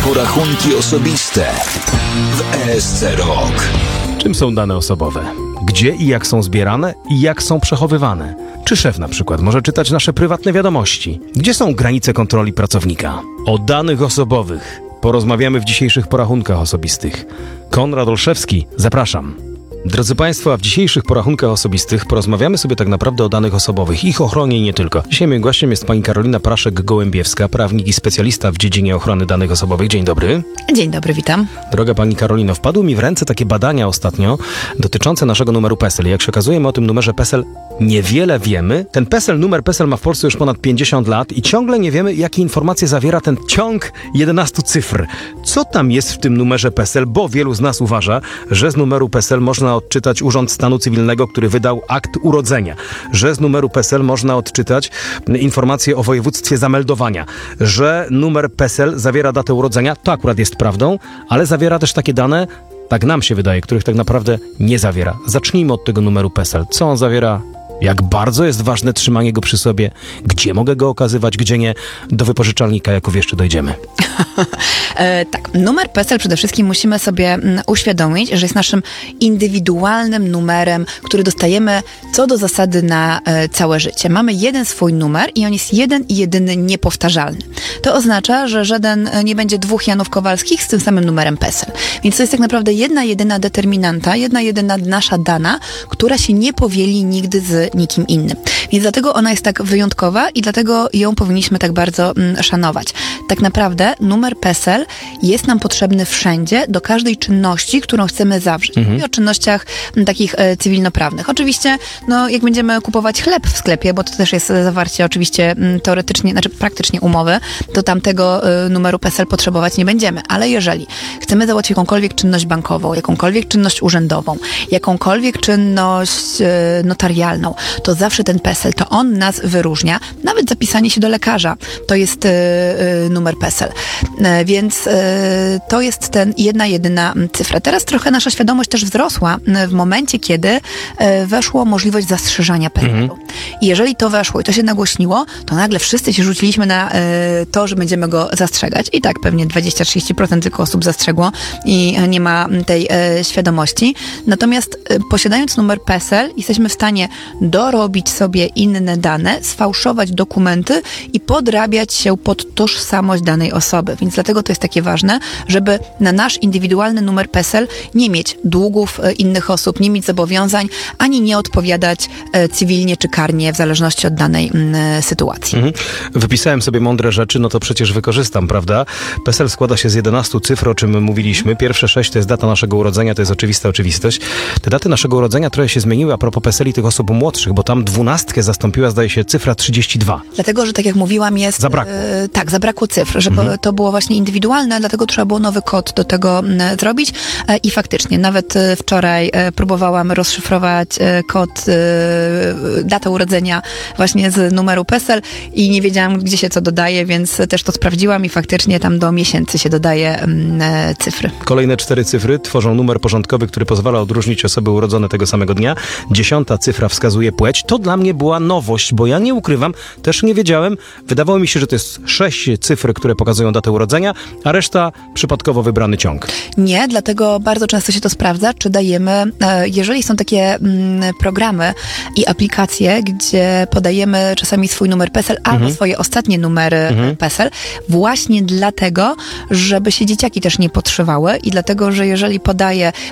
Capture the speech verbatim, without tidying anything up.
porachunki osobiste w E S C Rok. Czym są dane osobowe? Gdzie i jak są zbierane i jak są przechowywane? Czy szef na przykład może czytać nasze prywatne wiadomości? Gdzie są granice kontroli pracownika? O danych osobowych porozmawiamy w dzisiejszych porachunkach osobistych. Konrad Olszewski, zapraszam. Drodzy Państwo, a w dzisiejszych porachunkach osobistych porozmawiamy sobie tak naprawdę o danych osobowych, ich ochronie i nie tylko. Dzisiaj moim gościem jest pani Karolina Praszek-Gołębiewska, prawnik i specjalista w dziedzinie ochrony danych osobowych. Dzień dobry. Dzień dobry, witam. Droga pani Karolino, wpadły mi w ręce takie badania ostatnio dotyczące naszego numeru PESEL. Jak się okazuje, my o tym numerze PESEL niewiele wiemy. Ten PESEL, numer PESEL ma w Polsce już ponad pięćdziesiąt lat i ciągle nie wiemy, jakie informacje zawiera ten ciąg jedenastu cyfr. Co tam jest w tym numerze PESEL? Bo wielu z nas uważa, że z numeru PESEL można odczytać Urząd Stanu Cywilnego, który wydał akt urodzenia, że z numeru PESEL można odczytać informacje o województwie zameldowania, że numer PESEL zawiera datę urodzenia, to akurat jest prawdą, ale zawiera też takie dane, tak nam się wydaje, których tak naprawdę nie zawiera. Zacznijmy od tego numeru PESEL. Co on zawiera? Jak bardzo jest ważne trzymanie go przy sobie? Gdzie mogę go okazywać, gdzie nie? Do wypożyczalnika jako jeszcze dojdziemy. e, tak, numer PESEL przede wszystkim musimy sobie m, uświadomić, że jest naszym indywidualnym numerem, który dostajemy co do zasady na e, całe życie. Mamy jeden swój numer i on jest jeden i jedyny niepowtarzalny. To oznacza, że żaden nie będzie dwóch Janów Kowalskich z tym samym numerem PESEL. Więc to jest tak naprawdę jedna jedyna determinanta, jedna jedyna nasza dana, która się nie powieli nigdy z nikim innym. Więc dlatego ona jest tak wyjątkowa i dlatego ją powinniśmy tak bardzo mm, szanować. Tak naprawdę numer PESEL jest nam potrzebny wszędzie, do każdej czynności, którą chcemy zawrzeć. Mhm. Mówię o czynnościach m, takich e, cywilnoprawnych. Oczywiście, no, jak będziemy kupować chleb w sklepie, bo to też jest zawarcie oczywiście m, teoretycznie, znaczy praktycznie umowy, to tamtego e, numeru PESEL potrzebować nie będziemy. Ale jeżeli chcemy załatwić jakąkolwiek czynność bankową, jakąkolwiek czynność urzędową, jakąkolwiek czynność e, notarialną, to zawsze ten PESEL, to on nas wyróżnia. Nawet zapisanie się do lekarza to jest y, y, numer PESEL. Y, więc y, to jest ten jedna, jedyna cyfra. Teraz trochę nasza świadomość też wzrosła y, w momencie, kiedy y, weszło możliwość zastrzeżania PESEL-u. Mhm. I jeżeli to weszło i to się nagłośniło, to nagle wszyscy się rzuciliśmy na y, to, że będziemy go zastrzegać. I tak pewnie dwadzieścia do trzydziestu procent tylko osób zastrzegło i nie ma tej y, świadomości. Natomiast y, posiadając numer PESEL, jesteśmy w stanie dorobić sobie inne dane, sfałszować dokumenty i podrabiać się pod tożsamość danej osoby. Więc dlatego to jest takie ważne, żeby na nasz indywidualny numer PESEL nie mieć długów e, innych osób, nie mieć zobowiązań, ani nie odpowiadać e, cywilnie czy karnie w zależności od danej m, sytuacji. Mhm. Wypisałem sobie mądre rzeczy, no to przecież wykorzystam, prawda? PESEL składa się z jedenastu cyfr, o czym mówiliśmy. Pierwsze sześć to jest data naszego urodzenia, to jest oczywista oczywistość. Te daty naszego urodzenia trochę się zmieniły a propos PESEL i tych osób młodszych, bo tam dwunastkę zastąpiła, zdaje się, cyfra trzydzieści dwa. Dlatego, że tak jak mówiłam, jest... Zabrakło. E, tak, zabrakło cyfr, że mhm. to było właśnie indywidualne, dlatego trzeba było nowy kod do tego m, zrobić e, i faktycznie, nawet e, wczoraj e, próbowałam rozszyfrować e, kod, e, datę urodzenia właśnie z numeru PESEL i nie wiedziałam, gdzie się co dodaje, więc też to sprawdziłam i faktycznie tam do miesięcy się dodaje m, e, cyfry. Kolejne cztery cyfry tworzą numer porządkowy, który pozwala odróżnić osoby urodzone tego samego dnia. Dziesiąta cyfra wskazuje płeć. To dla mnie była nowość, bo ja nie ukrywam, też nie wiedziałem. Wydawało mi się, że to jest sześć cyfr, które pokazują datę urodzenia, a reszta przypadkowo wybrany ciąg. Nie, dlatego bardzo często się to sprawdza, czy dajemy, jeżeli są takie mm, programy i aplikacje, gdzie podajemy czasami swój numer PESEL albo mhm. swoje ostatnie numery mhm. PESEL, właśnie dlatego, żeby się dzieciaki też nie podszywały i dlatego, że jeżeli podaję